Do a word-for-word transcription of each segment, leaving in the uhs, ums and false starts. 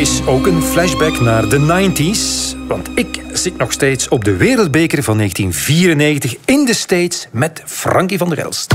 is ook een flashback naar de negentiger. Want ik zit nog steeds op de Wereldbeker van negentien vierennegentig in de States met Frankie van der Elst.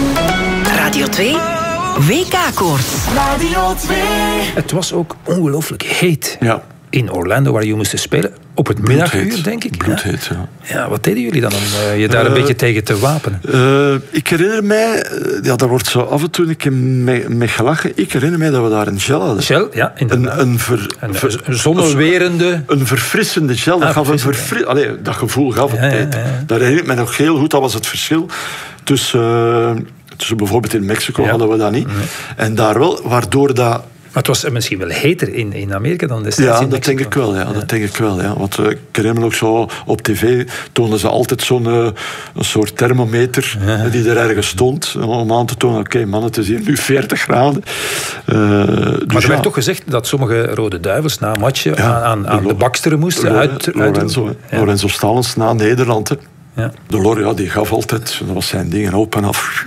Radio twee, W K-koorts. Radio twee. Het was ook ongelooflijk heet. Ja. In Orlando, waar je moest spelen. Op het middaguur, denk ik. Bloedheet, ja. Ja, wat deden jullie dan om uh, je daar uh, een beetje tegen te wapenen? Uh, ik herinner mij... Ja, daar wordt zo af en toe een keer mee, mee gelachen. Ik herinner mij dat we daar een gel hadden. Gel, ja, inderdaad. Een, een, ver, een, ver, een zonnewerende... Een verfrissende gel. Dat, ah, gaf een verfri- Allee, dat gevoel gaf het. Ja, ja, ja. Daar herinner ik me nog heel goed. Dat was het verschil tussen... Uh, tussen bijvoorbeeld in Mexico ja. hadden we dat niet. Nee. En daar wel, waardoor dat... Maar het was misschien wel heter in, in Amerika dan destijds. Ja, dat denk ik wel. Ja, ja. Dat denk ik wel ja. Want uh, ik herinner me ook zo op tv toonden ze altijd zo'n uh, een soort thermometer ja. die er ergens stond om aan te tonen. Oké, okay, man, het is hier nu veertig graden. Uh, dus maar er ja. werd toch gezegd dat sommige Rode Duivels na een matchje ja, aan, aan de, de baksteren moesten Lore, uit, Lorenzo, uit ja. Lorenzo Stalens na Nederland. Hè. Ja. De Lore, ja, die gaf altijd, dat was zijn ding, op en af.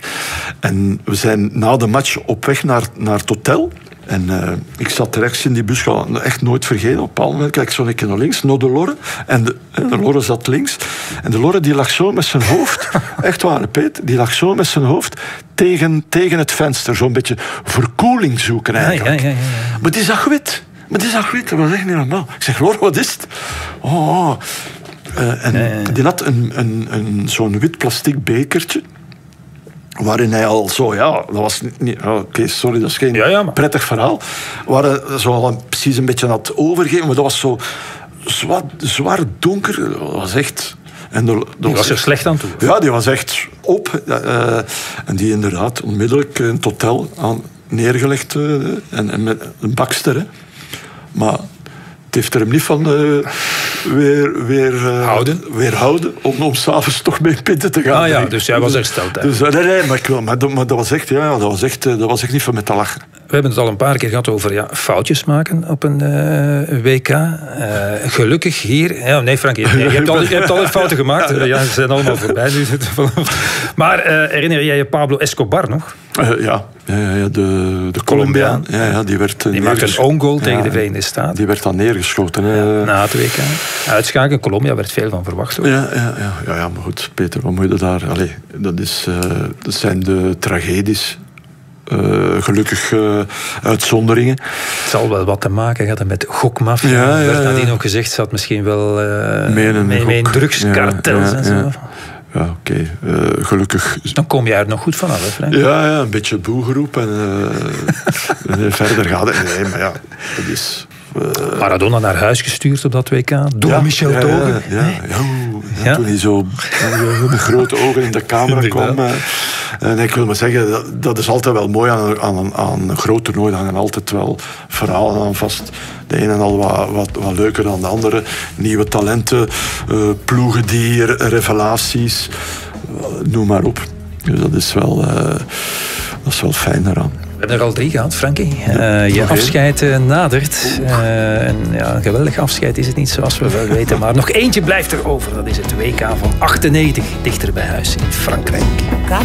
En we zijn na de match op weg naar, naar het hotel. En uh, ik zat rechts in die bus, ik ga echt nooit vergeten. Op een bepaald moment kijk ik zo een keer naar links, naar de Lore. En de, de Lore zat links. En de Lore die lag zo met zijn hoofd, echt waar, Peet, die lag zo met zijn hoofd tegen, tegen het venster. Zo'n beetje verkoeling zoeken eigenlijk. Ja, ja, ja, ja. Maar die zag wit. Maar die zag wit, dat was echt niet normaal. Ik zeg, Lore, wat is het? Oh, oh. Uh, en ja, ja, ja. die had een, een, een, zo'n wit plastic bekertje. Waarin hij al zo, ja, dat was niet... Oh, Oké, okay, sorry, dat is geen ja, ja, maar... prettig verhaal. Waar hij zo al een, precies een beetje aan het overgeven, maar dat was zo zwaar, zwaar donker. Dat was echt... En de, dat die was, was er echt, slecht aan toe. Ja, die was echt op. Uh, en die inderdaad onmiddellijk in het hotel aan neergelegd. Uh, en, en met een bakster, hè. Maar... Het heeft er hem niet van uh, weer, weer, uh, houden. weer houden om, om s'avonds toch mee pitten te gaan. Ah ja, dus jij was hersteld. Dus, nee, nee, maar, ik, maar, maar dat was echt, ja, dat was echt, dat was echt niet van met te lachen. We hebben het al een paar keer gehad over ja, foutjes maken op een uh, W K. Uh, gelukkig hier... Ja, nee, Frankie, nee, je, hebt al, je hebt al fouten gemaakt. Ja, ja, ze zijn allemaal voorbij nu. Maar uh, herinner jij je Pablo Escobar nog? Uh, ja, ja, ja, de, de Colombiaan. Ja, ja, die werd, die maakte een own goal tegen ja, de Verenigde Staten. Die werd dan neergeschoten. Ja, na het W K. Uitschakelen, Colombia werd veel van verwacht. Hoor. Ja, ja, ja, ja, ja, maar goed, Peter, wat moet je daar... Allee, dat, is, uh, dat zijn de tragedies. Uh, gelukkig uh, uitzonderingen. Het zal wel wat te maken hebben met gokmafia. Ja, ja, werd nadien ja. ook gezegd, ze had misschien wel uh, mee een drugskartels ja, ja, en zo. Ja. Ja, oké. Okay. Uh, gelukkig... Dan kom je er nog goed van af, hè, Frank? Ja, ja, een beetje boegeroep en, uh, en verder gaat het. Nee, maar ja, dat is... Uh... Maradona naar huis gestuurd op dat W K. Door ja, Michel ja, Togen. Ja, ja, ja, ja, toen hij zo met grote ogen in de camera kwam. Uh, en ik wil maar zeggen, dat, dat is altijd wel mooi aan, aan, aan een groot toernooi. Daar hangen altijd wel verhalen aan vast. De ene en al wat, wat, wat leuker dan de andere. Nieuwe talenten, uh, ploegen die revelaties, uh, noem maar op. Dus dat is wel, uh, dat is wel fijn daaraan. We hebben er al drie gehad, Frankie. Uh, je afscheid uh, nadert. Uh, en ja, een geweldig afscheid is het niet, zoals we wel weten. Maar nog eentje blijft er over. Dat is het W K van achtennegentig, dichter bij huis in Frankrijk.